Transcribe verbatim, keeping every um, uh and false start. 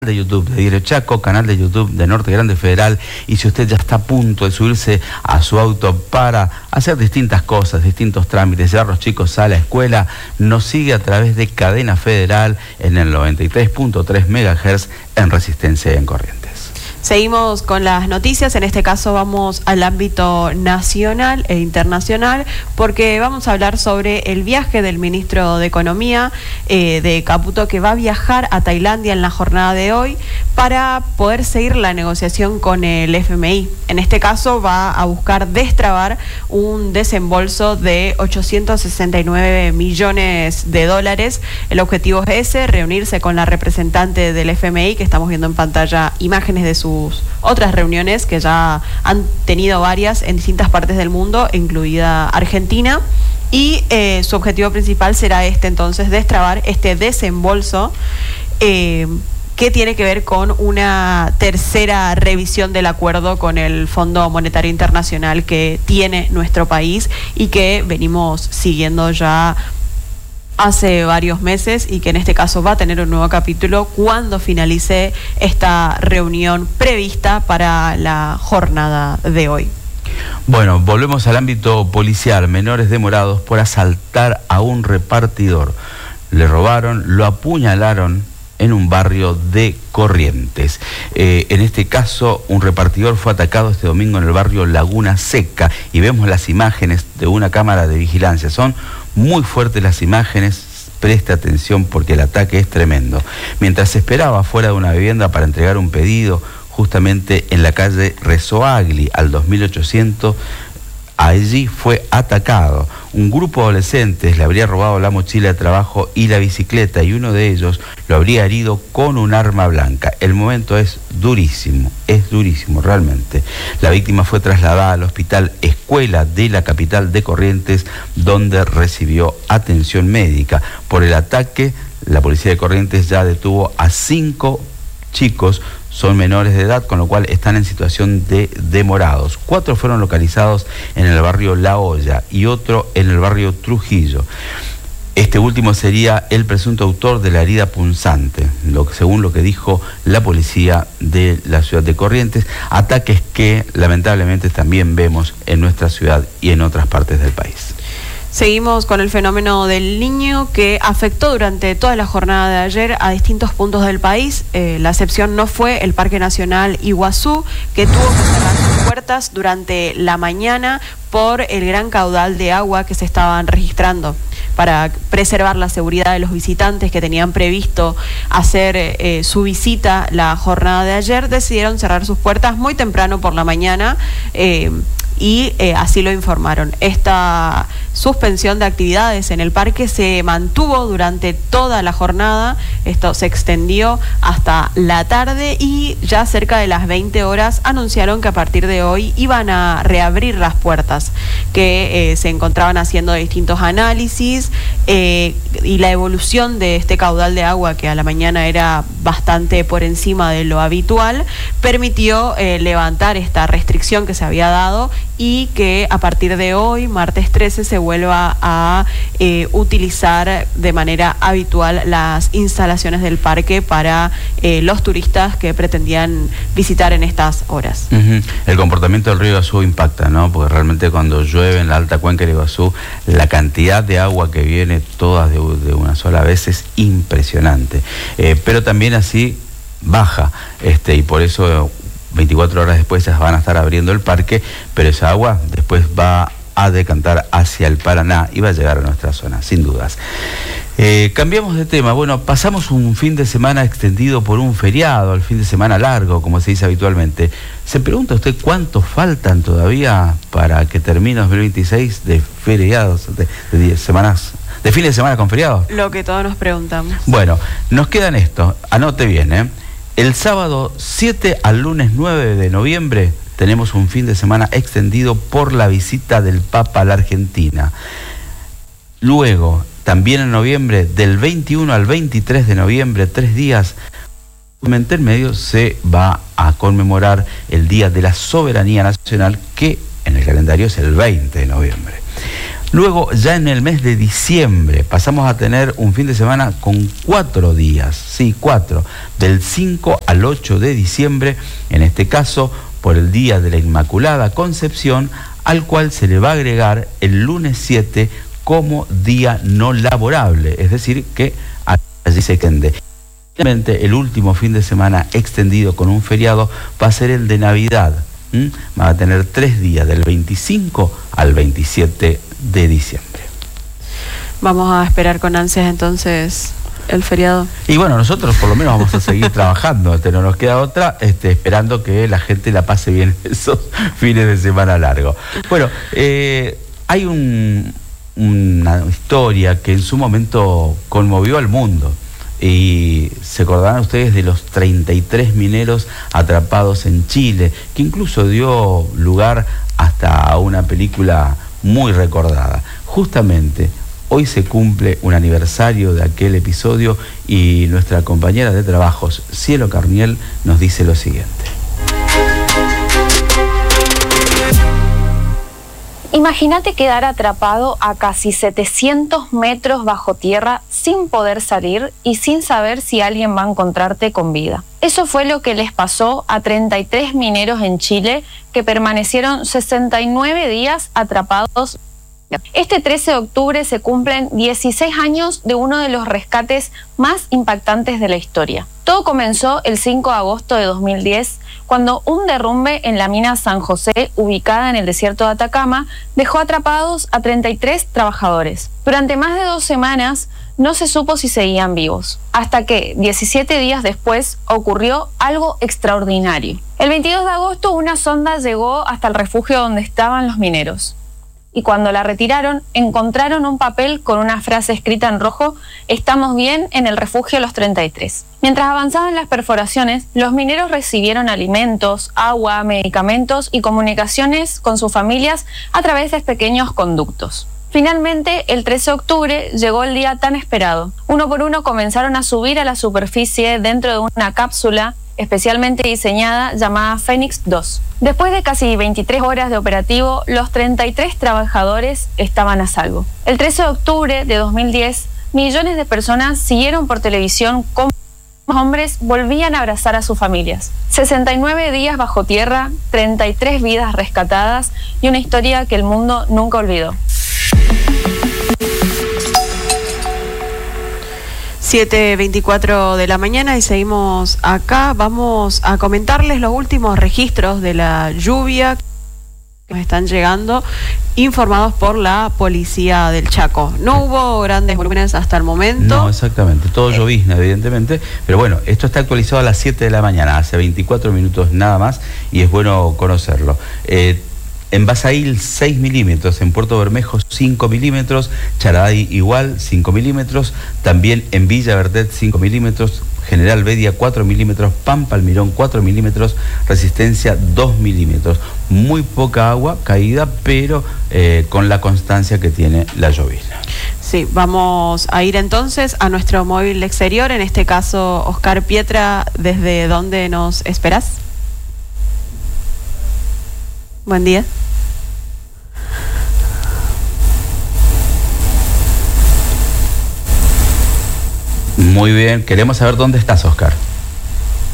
de YouTube de Diario Chaco, canal de YouTube de Norte Grande Federal, y si usted ya está a punto de subirse a su auto para hacer distintas cosas, distintos trámites, llevar a los chicos a la escuela, nos sigue a través de Cadena Federal en el noventa y tres punto tres megahertz en Resistencia y en Corrientes. Seguimos con las noticias, en este caso vamos al ámbito nacional e internacional, porque vamos a hablar sobre el viaje del ministro de Economía eh, de Caputo, que va a viajar a Tailandia en la jornada de hoy para poder seguir la negociación con el F M I. En este caso va a buscar destrabar un desembolso de ochocientos sesenta y nueve millones de dólares. El objetivo es ese, reunirse con la representante del F M I, que estamos viendo en pantalla imágenes de su otras reuniones que ya han tenido varias en distintas partes del mundo, incluida Argentina, y eh, su objetivo principal será este, entonces, destrabar este desembolso eh, que tiene que ver con una tercera revisión del acuerdo con el Fondo Monetario Internacional que tiene nuestro país y que venimos siguiendo ya hace varios meses, y que en este caso va a tener un nuevo capítulo cuando finalice esta reunión prevista para la jornada de hoy. Bueno, volvemos al ámbito policial. Menores demorados por asaltar a un repartidor. Le robaron, lo apuñalaron en un barrio de Corrientes. Eh, en este caso, un repartidor fue atacado este domingo en el barrio Laguna Seca, y vemos las imágenes de una cámara de vigilancia. Son muy fuertes las imágenes, preste atención porque el ataque es tremendo. Mientras se esperaba fuera de una vivienda para entregar un pedido, justamente en la calle Rezoagli, al dos mil ochocientos, allí fue atacado. Un grupo de adolescentes le habría robado la mochila de trabajo y la bicicleta, y uno de ellos lo habría herido con un arma blanca. El momento es durísimo, es durísimo realmente. La víctima fue trasladada al hospital Escuela de la capital de Corrientes, donde recibió atención médica. Por el ataque, la policía de Corrientes ya detuvo a cinco chicos. Son menores de edad, con lo cual están en situación de demorados. Cuatro fueron localizados en el barrio La Olla y otro en el barrio Trujillo. Este último sería el presunto autor de la herida punzante, lo que, según lo que dijo la policía de la ciudad de Corrientes. Ataques que lamentablemente también vemos en nuestra ciudad y en otras partes del país. Seguimos con el fenómeno del Niño, que afectó durante toda la jornada de ayer a distintos puntos del país. Eh, la excepción no fue el Parque Nacional Iguazú, que tuvo que cerrar sus puertas durante la mañana por el gran caudal de agua que se estaban registrando. Para preservar la seguridad de los visitantes que tenían previsto hacer eh, su visita la jornada de ayer, decidieron cerrar sus puertas muy temprano por la mañana, eh, y eh, así lo informaron. Esta suspensión de actividades en el parque se mantuvo durante toda la jornada. Esto se extendió hasta la tarde, y ya cerca de las veinte horas anunciaron que a partir de hoy iban a reabrir las puertas, que eh, se encontraban haciendo distintos análisis eh, y la evolución de este caudal de agua, que a la mañana era bastante por encima de lo habitual, permitió eh, levantar esta restricción que se había dado, y que a partir de hoy, martes trece, se vuelva a eh, utilizar de manera habitual las instalaciones del parque para eh, los turistas que pretendían visitar en estas horas. Uh-huh. El comportamiento del río Iguazú impacta, ¿no? Porque realmente cuando llueve en la alta cuenca del Iguazú, la cantidad de agua que viene todas de, de una sola vez es impresionante. Eh, pero también así baja, este, y por eso veinticuatro horas después ya van a estar abriendo el parque, pero esa agua después va a decantar hacia el Paraná y va a llegar a nuestra zona, sin dudas. Eh, cambiamos de tema. Bueno, pasamos un fin de semana extendido por un feriado, el fin de semana largo, como se dice habitualmente. ¿Se pregunta usted cuántos faltan todavía para que termine dos mil veintiséis de feriados, de, de diez semanas, de fin de semana con feriados? Lo que todos nos preguntamos. Bueno, nos quedan estos, anote bien, ¿eh? El sábado siete al lunes nueve de noviembre tenemos un fin de semana extendido por la visita del Papa a la Argentina. Luego, también en noviembre, del veintiuno al veintitrés de noviembre, tres días, en medio se va a conmemorar el Día de la Soberanía Nacional, que en el calendario es el veinte de noviembre. Luego, ya en el mes de diciembre, pasamos a tener un fin de semana con cuatro días, sí, cuatro, del cinco al ocho de diciembre, en este caso por el Día de la Inmaculada Concepción, al cual se le va a agregar el lunes siete como día no laborable, es decir, que allí se extiende. Finalmente, el último fin de semana extendido con un feriado va a ser el de Navidad. ¿Mm? Va a tener tres días, del veinticinco al veintisiete de diciembre. Vamos a esperar con ansias entonces el feriado. Y bueno, nosotros por lo menos vamos a seguir trabajando, este, no nos queda otra, este, esperando que la gente la pase bien esos fines de semana largos. Bueno, eh, hay un, una historia que en su momento conmovió al mundo. Y se acordarán ustedes de los treinta y tres mineros atrapados en Chile, que incluso dio lugar hasta a una película muy recordada. Justamente hoy se cumple un aniversario de aquel episodio y nuestra compañera de trabajos, Cielo Carniel, nos dice lo siguiente. Imagínate quedar atrapado a casi setecientos metros bajo tierra sin poder salir y sin saber si alguien va a encontrarte con vida. Eso fue lo que les pasó a treinta y tres mineros en Chile que permanecieron sesenta y nueve días atrapados. Este trece de octubre se cumplen dieciséis años de uno de los rescates más impactantes de la historia. Todo comenzó el cinco de agosto de dos mil diez, cuando un derrumbe en la mina San José, ubicada en el desierto de Atacama, dejó atrapados a treinta y tres trabajadores. Durante más de dos semanas no se supo si seguían vivos, hasta que diecisiete días después ocurrió algo extraordinario. El veintidós de agosto una sonda llegó hasta el refugio donde estaban los mineros. Y cuando la retiraron, encontraron un papel con una frase escrita en rojo: "Estamos bien en el refugio Los treinta y tres". Mientras avanzaban las perforaciones, los mineros recibieron alimentos, agua, medicamentos y comunicaciones con sus familias a través de pequeños conductos. Finalmente, el trece de octubre llegó el día tan esperado. Uno por uno comenzaron a subir a la superficie dentro de una cápsula especialmente diseñada llamada Fénix dos. Después de casi veintitrés horas de operativo, los treinta y tres trabajadores estaban a salvo. El trece de octubre de dos mil diez, millones de personas siguieron por televisión cómo los hombres volvían a abrazar a sus familias. sesenta y nueve días bajo tierra, treinta y tres vidas rescatadas y una historia que el mundo nunca olvidó. siete veinticuatro de la mañana y seguimos acá. Vamos a comentarles los últimos registros de la lluvia que nos están llegando, informados por la policía del Chaco. No hubo grandes volúmenes hasta el momento. No, exactamente. Todo llovizna, evidentemente. Pero bueno, esto está actualizado a las siete de la mañana, hace veinticuatro minutos nada más, y es bueno conocerlo. Eh, En Basail seis milímetros, en Puerto Bermejo cinco milímetros, Charaday igual cinco milímetros, también en Villa Verdet cinco milímetros, General Bedia cuatro milímetros, Pampa Almirón cuatro milímetros, Resistencia dos milímetros. Muy poca agua caída, pero eh, con la constancia que tiene la llovizna. Sí, vamos a ir entonces a nuestro móvil exterior, en este caso Oscar Pietra, ¿desde dónde nos esperás? Buen día. Muy bien, queremos saber dónde estás, Oscar.